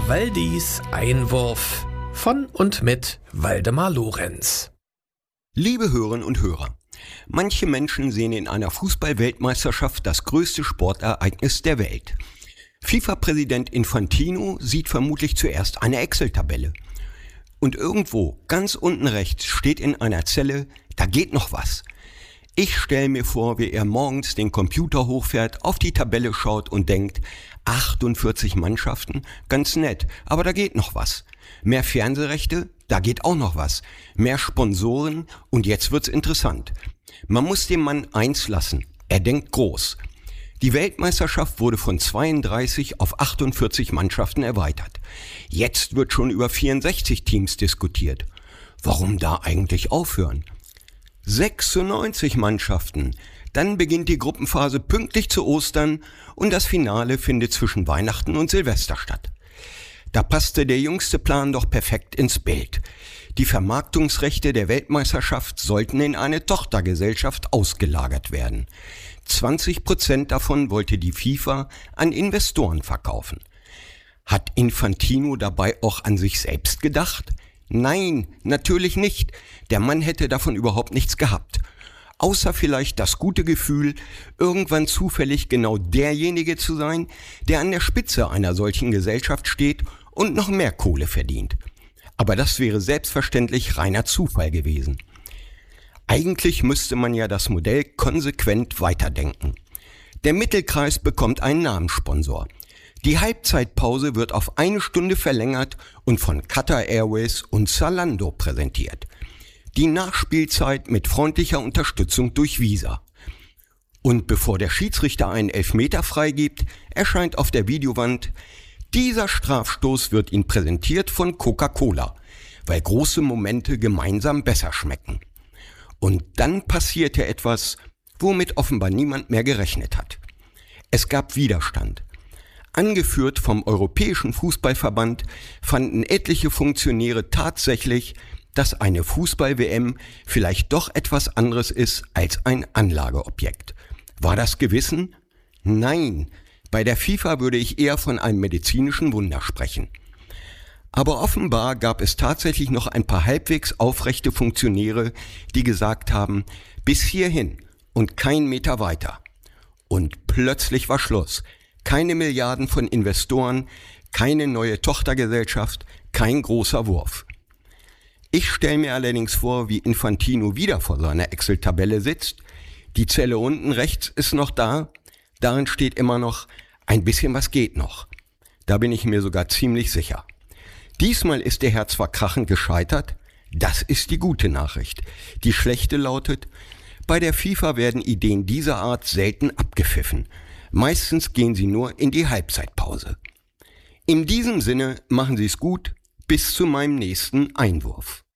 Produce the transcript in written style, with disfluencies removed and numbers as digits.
Waldis Einwurf von und mit Waldemar Lorenz. Liebe Hörerinnen und Hörer, manche Menschen sehen in einer Fußball-Weltmeisterschaft das größte Sportereignis der Welt. FIFA-Präsident Infantino sieht vermutlich zuerst eine Excel-Tabelle. Und irgendwo, ganz unten rechts, steht in einer Zelle, da geht noch was. Ich stelle mir vor, wie er morgens den Computer hochfährt, auf die Tabelle schaut und denkt, 48 Mannschaften, ganz nett, aber da geht noch was. Mehr Fernsehrechte, da geht auch noch was. Mehr Sponsoren und jetzt wird's interessant. Man muss dem Mann eins lassen, er denkt groß. Die Weltmeisterschaft wurde von 32 auf 48 Mannschaften erweitert. Jetzt wird schon über 64 Teams diskutiert. Warum da eigentlich aufhören? 96 Mannschaften. Dann beginnt die Gruppenphase pünktlich zu Ostern und das Finale findet zwischen Weihnachten und Silvester statt. Da passte der jüngste Plan doch perfekt ins Bild. Die Vermarktungsrechte der Weltmeisterschaft sollten in eine Tochtergesellschaft ausgelagert werden. 20% davon wollte die FIFA an Investoren verkaufen. Hat Infantino dabei auch an sich selbst gedacht? Nein, natürlich nicht. Der Mann hätte davon überhaupt nichts gehabt. Außer vielleicht das gute Gefühl, irgendwann zufällig genau derjenige zu sein, der an der Spitze einer solchen Gesellschaft steht und noch mehr Kohle verdient. Aber das wäre selbstverständlich reiner Zufall gewesen. Eigentlich müsste man ja das Modell konsequent weiterdenken. Der Mittelkreis bekommt einen Namenssponsor. Die Halbzeitpause wird auf 1 Stunde verlängert und von Qatar Airways und Zalando präsentiert. Die Nachspielzeit mit freundlicher Unterstützung durch Visa. Und bevor der Schiedsrichter einen Elfmeter freigibt, erscheint auf der Videowand: Dieser Strafstoß wird Ihnen präsentiert von Coca-Cola, weil große Momente gemeinsam besser schmecken. Und dann passierte etwas, womit offenbar niemand mehr gerechnet hat. Es gab Widerstand. Angeführt vom Europäischen Fußballverband fanden etliche Funktionäre tatsächlich, dass eine Fußball-WM vielleicht doch etwas anderes ist als ein Anlageobjekt. War das Gewissen? Nein, bei der FIFA würde ich eher von einem medizinischen Wunder sprechen. Aber offenbar gab es tatsächlich noch ein paar halbwegs aufrechte Funktionäre, die gesagt haben, bis hierhin und kein Meter weiter. Und plötzlich war Schluss. Keine Milliarden von Investoren, keine neue Tochtergesellschaft, kein großer Wurf. Ich stelle mir allerdings vor, wie Infantino wieder vor seiner Excel-Tabelle sitzt. Die Zelle unten rechts ist noch da, darin steht immer noch, ein bisschen was geht noch. Da bin ich mir sogar ziemlich sicher. Diesmal ist der Herr zwar krachend gescheitert, das ist die gute Nachricht. Die schlechte lautet, bei der FIFA werden Ideen dieser Art selten abgepfiffen. Meistens gehen sie nur in die Halbzeitpause. In diesem Sinne machen Sie es gut, bis zu meinem nächsten Einwurf.